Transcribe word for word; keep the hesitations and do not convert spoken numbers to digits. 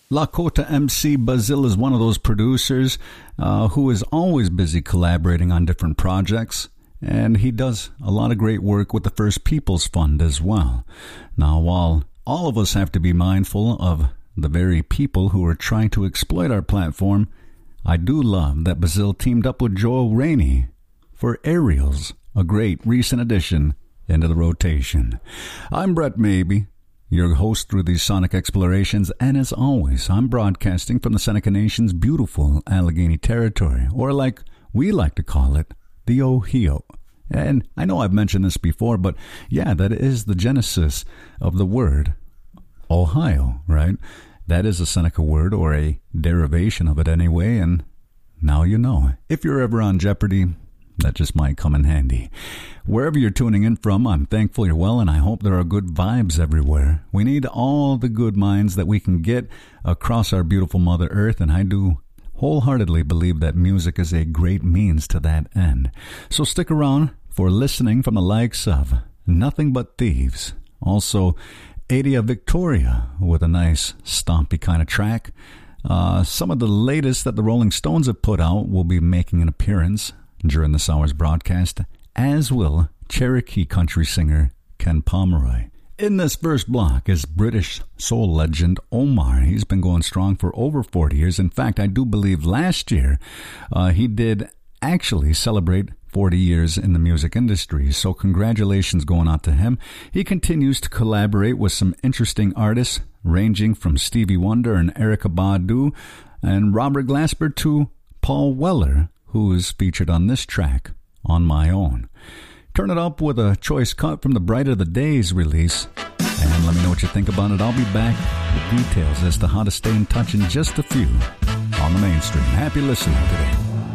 Lakota M C Bazil is one of those producers uh, who is always busy collaborating on different projects, and he does a lot of great work with the First Peoples Fund as well. Now, while all of us have to be mindful of the very people who are trying to exploit our platform, I do love that Bazil teamed up with Joel Rainey for Aerials, a great recent addition into the rotation. I'm Brett Maybe, your host through these sonic explorations, and as always, I'm broadcasting from the Seneca Nation's beautiful Allegheny territory, or like we like to call it, the Ohio. And I know I've mentioned this before, but yeah, that is the genesis of the word Ohio, right? That is a Seneca word, or a derivation of it anyway, and now you know. If you're ever on Jeopardy, that just might come in handy. Wherever you're tuning in from, I'm thankful you're well, and I hope there are good vibes everywhere. We need all the good minds that we can get across our beautiful Mother Earth, and I do wholeheartedly believe that music is a great means to that end. So stick around for listening from the likes of Nothing But Thieves. Also, Adia Victoria with a nice stompy kind of track. Uh, some of the latest that the Rolling Stones have put out will be making an appearance during this hour's broadcast, as will Cherokee country singer Ken Pomeroy. In this first block is British soul legend Omar. He's been going strong for over forty years. In fact, I do believe last year uh, he did actually celebrate forty years in the music industry. So congratulations going out to him. He continues to collaborate with some interesting artists, ranging from Stevie Wonder and Erykah Badu and Robert Glasper to Paul Weller, who is featured on this track, On My Own. Turn it up with a choice cut from the Brighter the Days release, and let me know what you think about it. I'll be back with details as to how to stay in touch in just a few on the mainstream. Happy listening today.